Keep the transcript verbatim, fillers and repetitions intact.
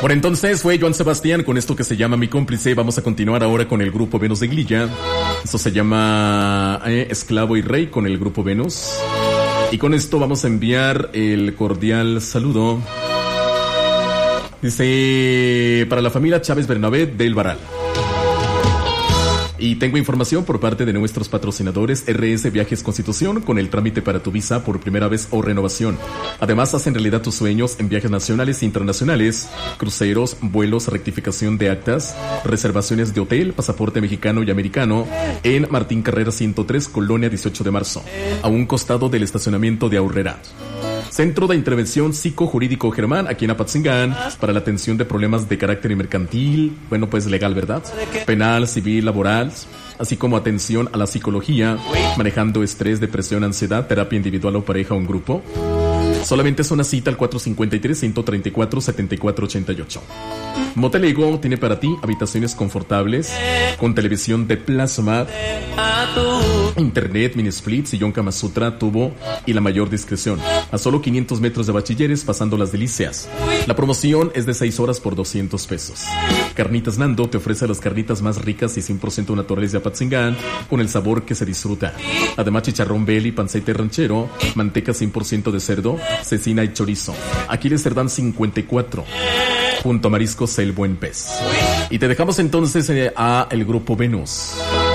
Por entonces fue Joan Sebastián con esto que se llama Mi Cómplice. Vamos a continuar ahora con el grupo Venus de Glilla. Esto se llama eh, Esclavo y Rey con el grupo Venus. Y con esto vamos a enviar el cordial saludo. Dice, para la familia Chávez Bernabé del Varal. Y tengo información por parte de nuestros patrocinadores R S Viajes Constitución con el trámite para tu visa por primera vez o renovación. Además, hacen realidad tus sueños en viajes nacionales e internacionales, cruceros, vuelos, rectificación de actas, reservaciones de hotel, pasaporte mexicano y americano en Martín Carrera ciento tres, Colonia dieciocho de marzo, a un costado del estacionamiento de Aurrera. Centro de Intervención Psicojurídico Germán, aquí en Apatzingán, para la atención de problemas de carácter mercantil, bueno, pues legal, ¿verdad? Penal, civil, laboral, así como atención a la psicología, manejando estrés, depresión, ansiedad, terapia individual o pareja o en grupo. Solamente es una cita al cuatro cinco tres, uno tres cuatro, siete cuatro ocho ocho. Motel Ego tiene para ti habitaciones confortables con televisión de plasma, internet, mini split, sillón Kama Sutra, tubo y la mayor discreción. A solo quinientos metros de Bachilleres, pasando las delicias. La promoción es de seis horas por doscientos pesos. Carnitas Nando te ofrece las carnitas más ricas y cien por ciento naturales de Apatzingán con el sabor que se disfruta. Además, chicharrón belly, panceta ranchero, manteca cien por ciento de cerdo, cecina y chorizo. Aquí de Cerdán cincuenta y cuatro. Junto a Mariscos El Buen Pez. Y te dejamos entonces eh, a el grupo Venus.